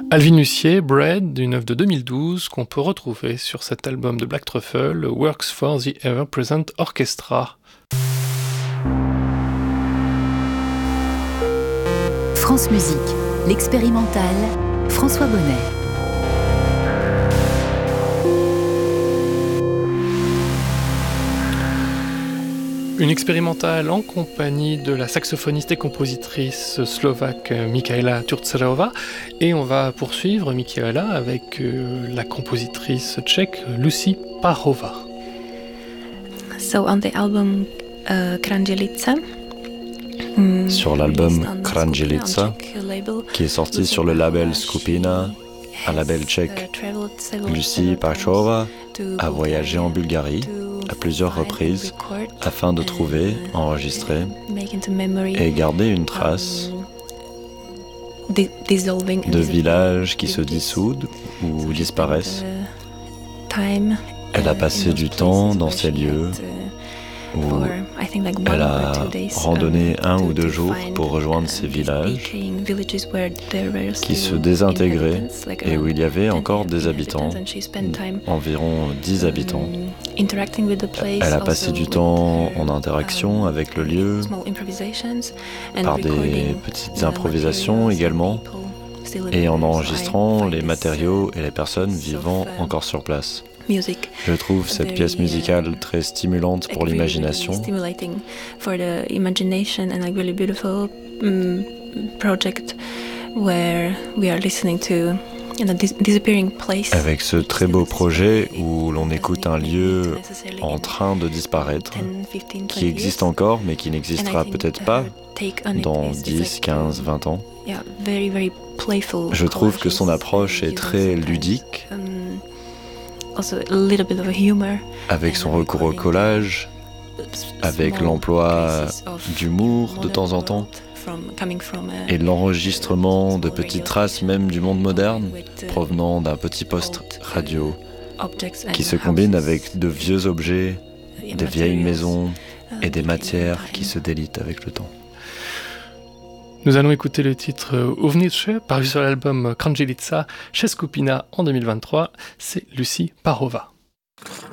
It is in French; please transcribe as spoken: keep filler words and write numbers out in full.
Alvin Lucier, Bread, une œuvre de deux mille douze qu'on peut retrouver sur cet album de Black Truffle, Works for the Ever Present Orchestra. France Musique, l'expérimental, François Bonnet. Une expérimentale en compagnie de la saxophoniste et compositrice slovaque Michaela Turčerová. Et on va poursuivre, Michaela, avec euh, la compositrice tchèque Lucie Parhová. So on the album uh, Kranjelica, sur l'album Kranjelica, qui est sorti sur le label Skupina, un label tchèque, Lucie Parhová a voyagé en Bulgarie à plusieurs reprises afin de trouver, enregistrer et garder une trace de villages qui se dissoudent ou disparaissent. Elle a passé du temps dans ces lieux où elle a randonné un ou deux jours pour rejoindre ces villages qui se désintégraient et où il y avait encore des habitants, environ dix habitants. Elle a passé du temps en interaction avec le lieu, par des petites improvisations également, et en enregistrant les matériaux et les personnes vivant encore sur place. Je trouve cette pièce musicale très stimulante pour l'imagination. Avec ce très beau projet où l'on écoute un lieu en train de disparaître, qui existe encore mais qui n'existera peut-être pas dans dix, quinze, vingt ans. Je trouve que son approche est très ludique, avec son recours au collage, avec l'emploi d'humour de temps en temps, et l'enregistrement de petites traces même du monde moderne, provenant d'un petit poste radio, qui se combine avec de vieux objets, des vieilles maisons et des matières qui se délitent avec le temps. Nous allons écouter le titre Uvnitř, paru sur l'album Kranjelica chez Skupina en deux mille vingt-trois. C'est Lucie Parhová.